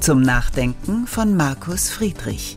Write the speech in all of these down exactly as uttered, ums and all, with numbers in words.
Zum Nachdenken von Markus Friedrich.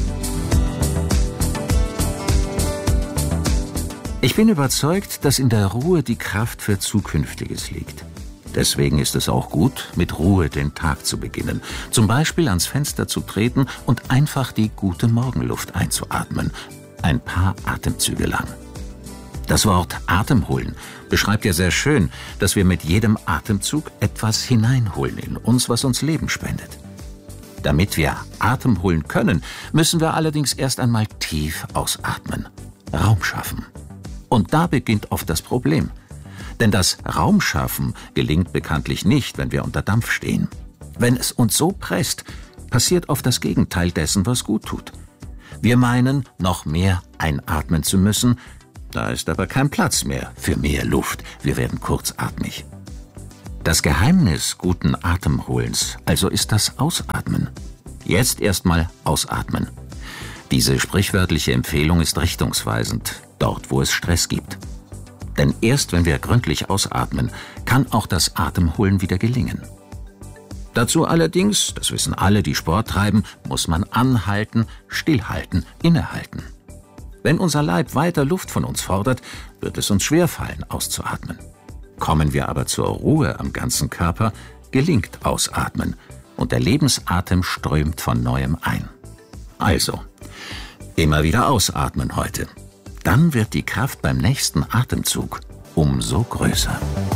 Ich bin überzeugt, dass in der Ruhe die Kraft für Zukünftiges liegt. Deswegen ist es auch gut, mit Ruhe den Tag zu beginnen. Zum Beispiel ans Fenster zu treten und einfach die gute Morgenluft einzuatmen. Ein paar Atemzüge lang. Das Wort Atemholen beschreibt ja sehr schön, dass wir mit jedem Atemzug etwas hineinholen in uns, was uns Leben spendet. Damit wir Atem holen können, müssen wir allerdings erst einmal tief ausatmen. Raum schaffen. Und da beginnt oft das Problem. Denn das Raumschaffen gelingt bekanntlich nicht, wenn wir unter Dampf stehen. Wenn es uns so presst, passiert oft das Gegenteil dessen, was gut tut. Wir meinen, noch mehr einatmen zu müssen, da ist aber kein Platz mehr für mehr Luft. Wir werden kurzatmig. Das Geheimnis guten Atemholens also ist das Ausatmen. Jetzt erstmal ausatmen. Diese sprichwörtliche Empfehlung ist richtungsweisend, dort wo es Stress gibt. Denn erst wenn wir gründlich ausatmen, kann auch das Atemholen wieder gelingen. Dazu allerdings, das wissen alle, die Sport treiben, muss man anhalten, stillhalten, innehalten. Wenn unser Leib weiter Luft von uns fordert, wird es uns schwerfallen, auszuatmen. Kommen wir aber zur Ruhe am ganzen Körper, gelingt Ausatmen und der Lebensatem strömt von Neuem ein. Also, immer wieder ausatmen heute. Dann wird die Kraft beim nächsten Atemzug umso größer.